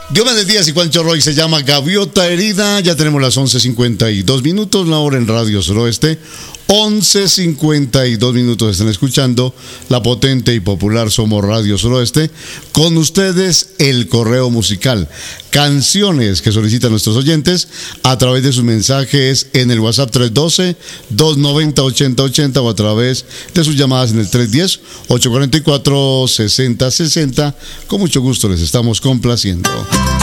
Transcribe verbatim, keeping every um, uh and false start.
Diomedes Díaz y Juancho Roy, se llama Gaviota Herida. Ya tenemos las once cincuenta y dos minutos, la hora en Radio Suroeste. once cincuenta y dos minutos están escuchando la potente y popular Somos Radio Suroeste. Con ustedes el correo musical, canciones que solicitan nuestros oyentes a través de sus mensajes en el WhatsApp tres uno dos, dos nueve cero, ocho cero ocho cero o a través de sus llamadas en el tres uno cero, ocho cuatro cuatro, seis cero seis cero. Con mucho gusto les estamos complaciendo.